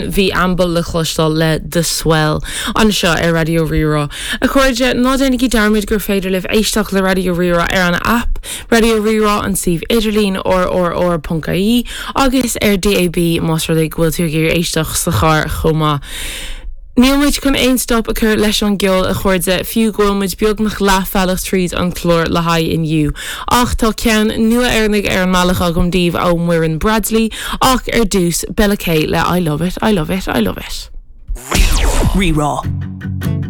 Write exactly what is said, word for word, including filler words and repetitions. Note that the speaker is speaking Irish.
Bhí ambal le chlostal le The Swell an seo ar Radio Rira. A chuirde ná dénig darmid gur féidir libh éisteach le Radio Rira ar an app Radio Rira an sih idirlín or or or .ie agus ar D A B más rudig bhfuil tú gur éisteach sa char chomá. Níl chun ein stop a chur leis an geol a chuirde fiú gomuid beag nach láfealach tríd an chlór le haid inniu. Ach tá cean nua airnig ar an malach agam díomh ó Muireann Bradley ach ar dús Bella Kay le I love it, I love it, I love it. Rira.